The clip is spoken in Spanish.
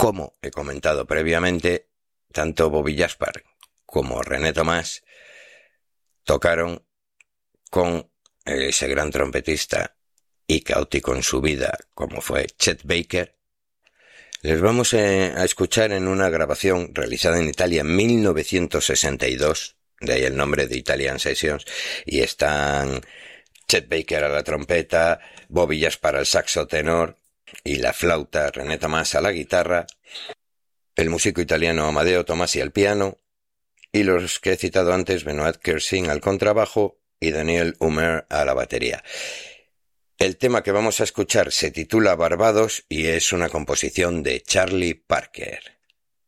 como he comentado previamente, tanto Bobby Jaspar como René Thomas tocaron con ese gran trompetista y caótico en su vida como fue Chet Baker. Les vamos a escuchar en una grabación realizada en Italia en 1962, de ahí el nombre de Italian Sessions, y están Chet Baker a la trompeta, Bobby Jaspar al saxo tenor y la flauta, René Thomas a la guitarra, el músico italiano Amadeo Tomasi al piano y los que he citado antes, Benoit Kersing al contrabajo y Daniel Humer a la batería. El tema que vamos a escuchar se titula Barbados y es una composición de Charlie Parker.